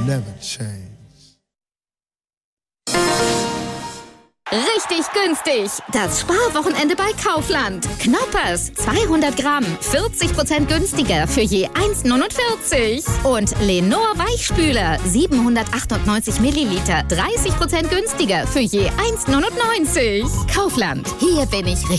never change. Richtig günstig. Das Sparwochenende bei Kaufland. Knoppers, 200 Gramm, 40% günstiger für je 1,49. Und Lenor Weichspüler, 798 Milliliter, 30% günstiger für je 1,99. Kaufland, hier bin ich richtig.